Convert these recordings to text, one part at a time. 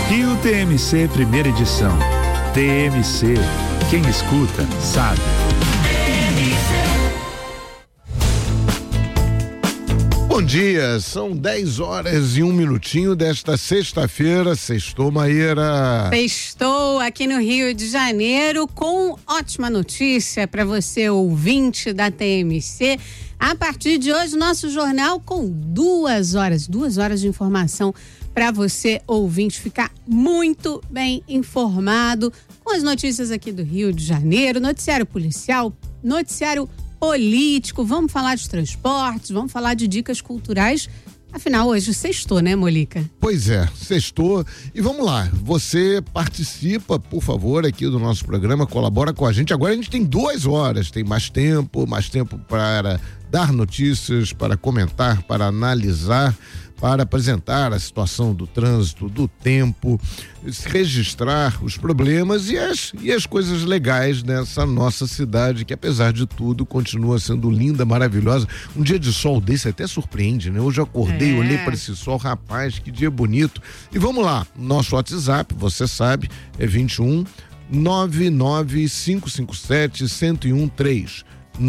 Rio TMC, primeira edição. TMC, quem escuta, sabe. Bom dia, são 10h01 desta sexta-feira. Sextou, Maíra. Sextou aqui no Rio de Janeiro com ótima notícia para você, ouvinte da TMC. A partir de hoje, nosso jornal com 2 horas de informação para você, ouvinte, ficar muito bem informado com as notícias aqui do Rio de Janeiro, noticiário policial, noticiário político, vamos falar de transportes, vamos falar de dicas culturais. Afinal, hoje sextou, né, Molica? Pois é, sextou. E vamos lá, você participa, por favor, aqui do nosso programa, colabora com a gente. Agora a gente tem 2 horas, tem mais tempo para dar notícias, para comentar, para analisar, para apresentar a situação do trânsito, do tempo, registrar os problemas e as coisas legais nessa nossa cidade, que apesar de tudo continua sendo linda, maravilhosa. Um dia de sol desse até surpreende, né? Hoje eu acordei, olhei para esse sol, rapaz, que dia bonito. E vamos lá, nosso WhatsApp, você sabe, é 21 99557 1013.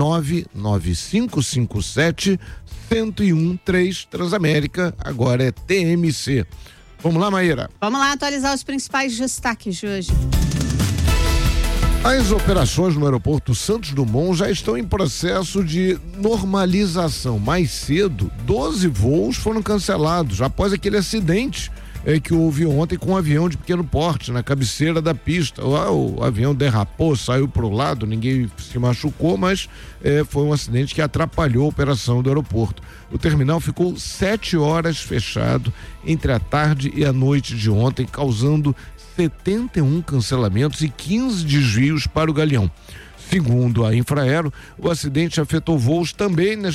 99557 1013. Transamérica, agora é TMC. Vamos lá, Maíra? Vamos lá atualizar os principais destaques de hoje. As operações no aeroporto Santos Dumont já estão em processo de normalização. Mais cedo, 12 voos foram cancelados após aquele acidente que houve ontem com um avião de pequeno porte na cabeceira da pista. O avião derrapou, saiu para o lado, ninguém se machucou, mas foi um acidente que atrapalhou a operação do aeroporto. O terminal ficou 7 horas fechado entre a tarde e a noite de ontem, causando 71 cancelamentos e 15 desvios para o Galeão. Segundo a Infraero, o acidente afetou voos também